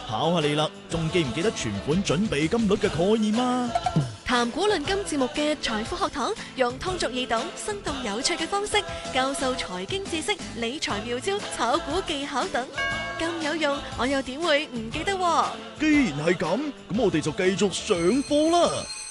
考下你啦，仲記唔記得存款準備金率嘅概念啊？ 談股論金節目嘅財富學堂，用通俗易懂、生動有趣嘅方式教授財經知識、理財妙招、炒股技巧等，咁有用，我又點會唔記得喎？ 既然係咁，咁我哋就繼續上課啦。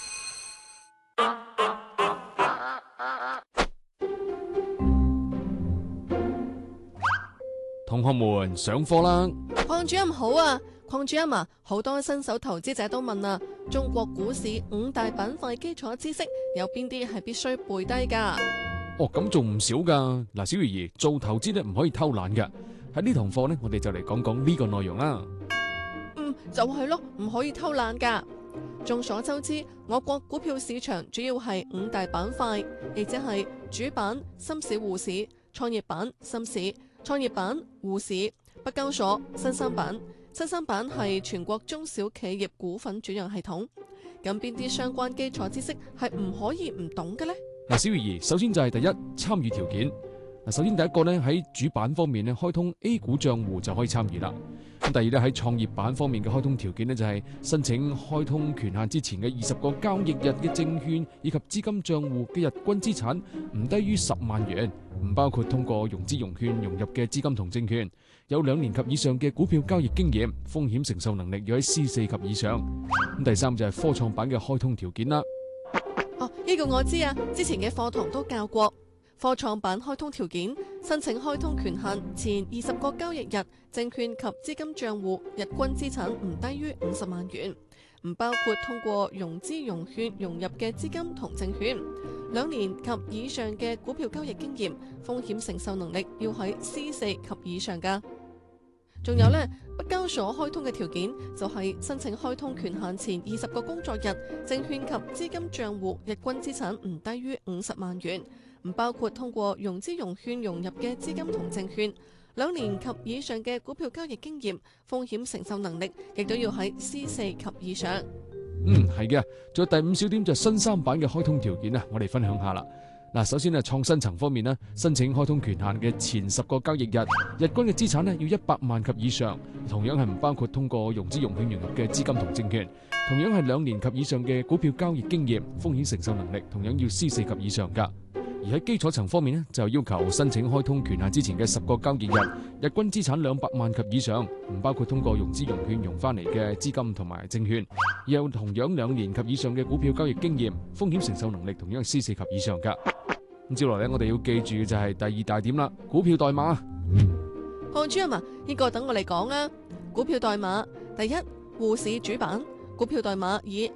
同學們上課啦！ 鄺主任好啊，鄺主任啊，好多新手投資者都問啊，中國股市5大板塊基礎知識有邊啲係必須背低噶？ 哦，咁仲唔少噶。嗱，小魚兒做投資咧唔可以偷懶嘅。喺呢堂課呢，我哋就嚟講講呢個內容啦。 就係咯，唔可以偷懶噶。眾所周知，我國股票市場主要係5大板塊，亦即係主板、深市滬市、創業板、深市、創業板、滬市、北交所、新三板。新三板係全國中小企業股份轉讓系統。咁邊啲相關基礎知識係唔可以唔懂嘅呢？ 嗱，小魚兒，首先就係第一，參與條件。首先第一個呢，喺主板方面呢，開通 A 股賬戶就可以參與啦。咁第二呢，喺創業板方面嘅開通條件呢，就係申請開通權限之前嘅20個交易日嘅證券以及資金賬戶嘅日均資產唔低於10萬元，唔包括通過融資融券融入嘅資金同證券，有2年及以上嘅股票交易經驗，風險承受能力要喺 C4 及以上。咁第三就係科創板嘅開通條件啦。 呢個我知啊，之前嘅課堂都教過。科創板開通條件：申請開通權限前20個交易日，證券及資金賬戶日均資產唔低於50萬元，唔包括通過融資融券融入嘅資金同證券，2年及以上嘅股票交易經驗，風險承受能力要喺 C4 及以上噶。仲有呢，北交所開通嘅條件就係申請開通權限前20個工作日，證券及資金賬戶日均資產唔低於50萬元，唔包括通過融資融券融入嘅資金同證券，2年及以上嘅股票交易經驗，風險承受能力亦都要喺 C4 及以上。 係嘅。仲有第5小點就係新三板嘅開通條件啊，我哋分享下啦。嗱，首先係創新層方面呢，申請開通權限嘅前10個交易日，日均嘅資產呢要100萬及以上，同樣係唔包括通過融資融券融入嘅資金同證券，同樣係2年及以上嘅股票交易經驗，風險承受能力同樣要 C4 及以上噶。而喺基礎層方面呢，就要求申請開通權限之前嘅10個交易日，日均資產200萬及以上，唔包括通過融資融券融翻嚟嘅資金同埋證券，而有同樣2年及以上嘅股票交易經驗，風險承受能力同樣係 C4 及以上噶。咁接落嚟我哋要記住嘅就係第2大點啦，股票代碼。 鄺主任啊，呢個等我嚟講啊。股票代碼第一，滬市主板股票代碼以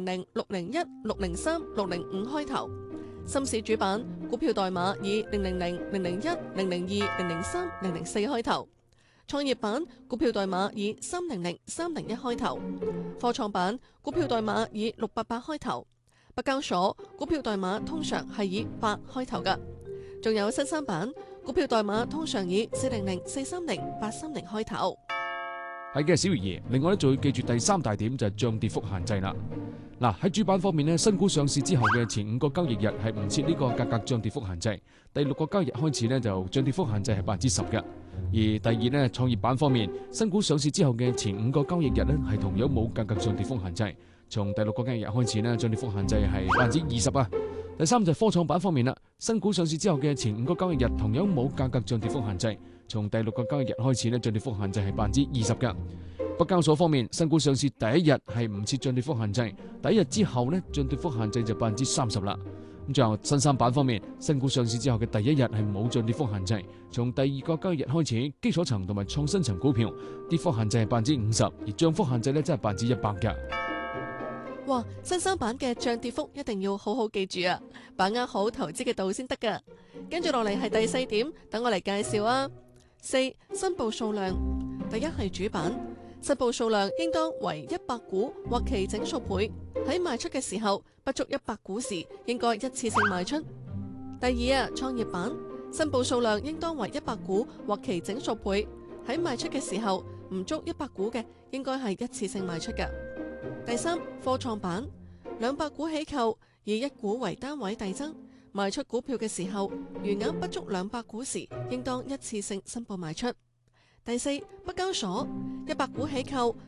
600、601、603、605開頭；深市主板股票代碼以000、001、002、003、004開頭；創業板股票代碼以300、301開頭；科創板股票代碼以688開頭。北交所股票代碼通常係以8開頭㗎，仲有新三板股票代碼通常以400、430、830開頭。 係嘅，小魚兒。另外咧，仲要記住第3大點就係漲跌幅限制啦。嗱，喺主板方面呢，新股上市之後嘅前5個交易日係唔設呢個價格漲跌幅限制，第6個交易日開始呢，就漲跌幅限制係10%嘅。而第2呢，創業板方面，新股上市之後嘅前5個交易日呢，係同樣冇價格漲跌幅限制。從第6個交易日開始呢，漲跌幅限制係20%啊。第3就係科創板方面啦，新股上市之後嘅前5個交易日同樣冇價格漲跌幅限制。從第6個交易日開始呢，漲跌幅限制係20%噶。北交所方面，新股上市第1日係唔設漲跌幅限制，第1日之後呢，漲跌幅限制就30%啦。咁最後新三板方面，新股上市之後嘅第1日係冇漲跌幅限制，從第2個交易日開始，基礎層同埋創新層股票跌幅限制係50%，而漲幅限制呢，真係100%噶。 哇！新三板嘅漲跌幅一定要好好記住啊，把握好投資嘅度先得噶。跟住落嚟係第4點，等我嚟介紹啊。4. 申報數量，第一係主板，申報數量應當為100股或其整數倍，喺賣出嘅時候不足100股時，應該一次性賣出。第2啊，創業板，申報數量應當為100股或其整數倍，喺賣出嘅時候唔足100股嘅，應該係一次性賣出嘅。第3，科創板，200股起購，以1股為單位遞增，賣出股票嘅時候，餘額不足200股時，應當一次性申報賣出。第4，北交所，100股起購，